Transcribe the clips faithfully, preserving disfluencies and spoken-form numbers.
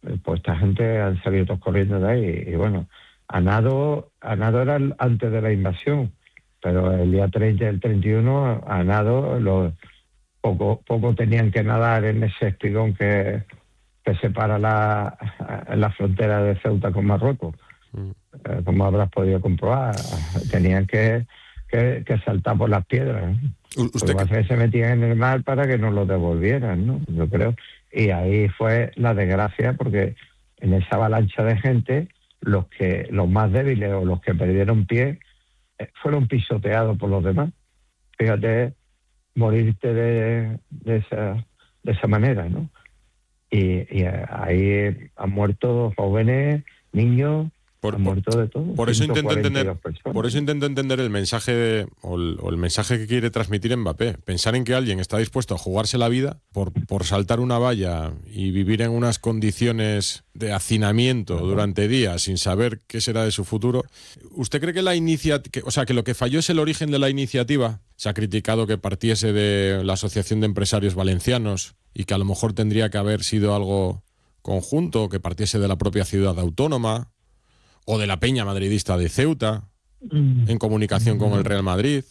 pues esta gente han salido todos corriendo de ahí. Y bueno, a nado, a nado era el- antes de la invasión, pero el día treinta y el treinta y uno, a nado, los, poco, poco tenían que nadar en ese espigón que, que separa la, la frontera de Ceuta con Marruecos. Mm. Eh, como habrás podido comprobar, tenían que, que, que saltar por las piedras, ¿no? U- Lo que ¿Usted qué- pasa es que se metían en el mar para que nos lo devolvieran, ¿no? Yo creo. Y ahí fue la desgracia, porque en esa avalancha de gente, los que los más débiles o los que perdieron pie eh, fueron pisoteados por los demás. Fíjate, morirte de, de esa de esa manera, ¿no? Y, y ahí han muerto jóvenes, niños, por, han por- muerto de todo. por eso intento entender, ciento cuarenta y dos personas. por eso intento entender el mensaje de- o, el, o el mensaje que quiere transmitir Mbappé. Pensar en que alguien está dispuesto a jugarse la vida por, por saltar una valla y vivir en unas condiciones de hacinamiento durante días sin saber qué será de su futuro. ¿Usted cree que la iniciativa, o sea, que lo que falló es el origen de la iniciativa? Se ha criticado que partiese de la Asociación de Empresarios Valencianos y que a lo mejor tendría que haber sido algo conjunto, que partiese de la propia ciudad autónoma o de la peña madridista de Ceuta, en comunicación con el Real Madrid.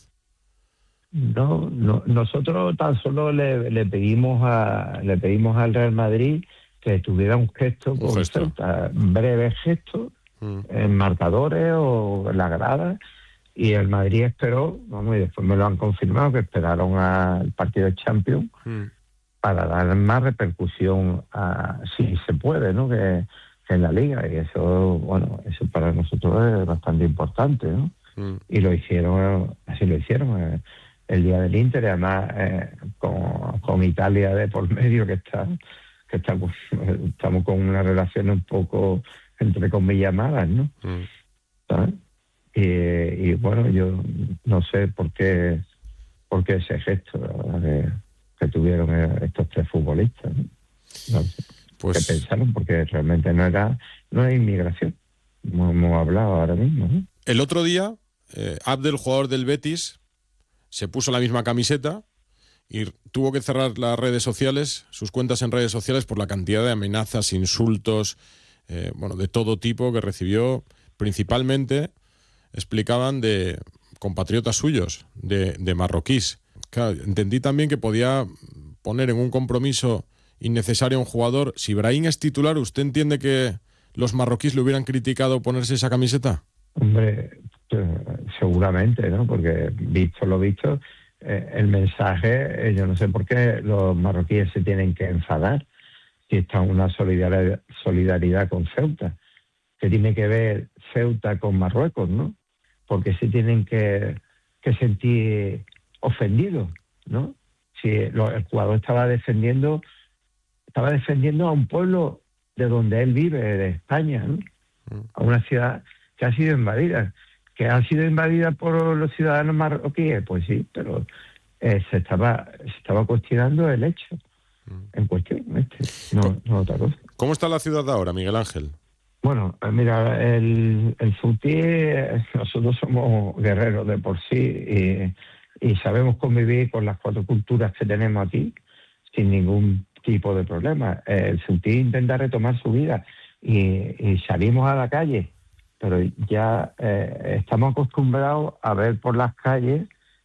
No, no, nosotros tan solo le, le pedimos a le pedimos al Real Madrid que tuviera un gesto Un con gesto. Ceuta, un breve gesto Mm. en marcadores o en la grada, y el Madrid esperó, vamos, y después me lo han confirmado, que esperaron al partido de Champions Mm. para dar más repercusión a, si se puede, ¿no? Que, que en la Liga, y eso, bueno, eso para nosotros es bastante importante, ¿no? Mm. Y lo hicieron, así lo hicieron, eh, el día del Inter, y además eh, con, con Italia de por medio, que está, que estamos, estamos con una relación un poco, entre comillas, malas, ¿no? Mm. ¿Sabes? Y, y bueno, yo no sé por qué, por qué ese gesto, la verdad, que, que tuvieron eh, estos tres futbolistas, ¿no? No sé qué Pues pensaron, porque realmente no era, no era inmigración, como hemos hablado ahora mismo, ¿no? el otro día, eh, Abdel, jugador del Betis, se puso la misma camiseta y tuvo que cerrar las redes sociales, sus cuentas en redes sociales, por la cantidad de amenazas, insultos, eh, bueno, de todo tipo que recibió, principalmente, explicaban, de compatriotas suyos, de, de marroquíes. Claro, entendí también que podía poner en un compromiso innecesario a un jugador. Si Brahim es titular, ¿usted entiende que los marroquíes le hubieran criticado ponerse esa camiseta? Hombre, eh, seguramente, ¿no? Porque visto lo visto, eh, el mensaje, eh, yo no sé por qué los marroquíes se tienen que enfadar si está una solidaridad, solidaridad con Ceuta. ¿Qué tiene que ver Ceuta con Marruecos, no? Porque se tienen que, que sentir ofendidos, ¿no? Si lo- el jugador estaba defendiendo, estaba defendiendo a un pueblo de donde él vive, de España, ¿no? A una ciudad que ha sido invadida. ¿Que ha sido invadida por los ciudadanos marroquíes? Pues sí, pero eh, se estaba se estaba cuestionando el hecho en cuestión, este, no, no otra cosa. ¿Cómo está la ciudad ahora, Miguel Ángel? Bueno, eh, mira, el, el Ceutí, eh, nosotros somos guerreros de por sí, y, y sabemos convivir con las cuatro culturas que tenemos aquí sin ningún tipo de problema. Eh, El Ceutí intenta retomar su vida y, y salimos a la calle, pero ya eh, estamos acostumbrados a ver por las calles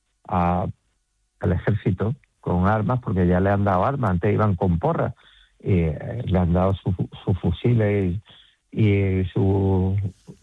a- al ejército con armas, porque ya le han dado armas. Antes iban con porras y eh, le han dado sus su fusiles y, y su,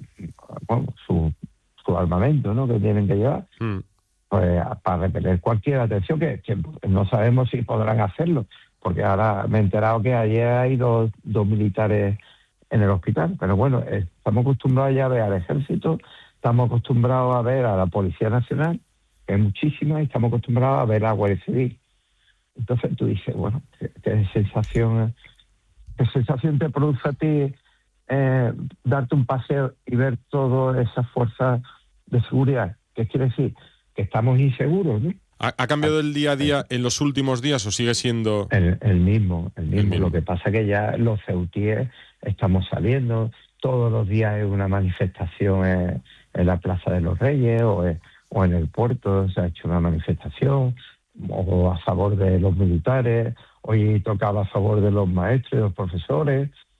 bueno, su su armamento, ¿no?, que tienen que llevar, Mm. pues para repeler cualquier atención, que, que no sabemos si podrán hacerlo, porque ahora me he enterado que ayer hay dos, dos militares en el hospital, pero bueno, eh, estamos acostumbrados ya a ver al ejército, estamos acostumbrados a ver a la Policía Nacional, que es muchísima, y estamos acostumbrados a ver a la Guardia Civil. Entonces tú dices, bueno, ¿qué, qué sensación, qué sensación te produce a ti eh, darte un paseo y ver todas esas fuerzas de seguridad? ¿Qué quiere decir? Que estamos inseguros, ¿no? ¿Ha, ha cambiado el día a día en los últimos días o sigue siendo...? El, el mismo, el mismo, El mismo. Lo que pasa que ya los ceutíes estamos saliendo, todos los días hay una manifestación en, en la Plaza de los Reyes o en, o en el puerto, se ha hecho una manifestación, o a favor de los militares, hoy tocaba a favor de los maestros y los profesores.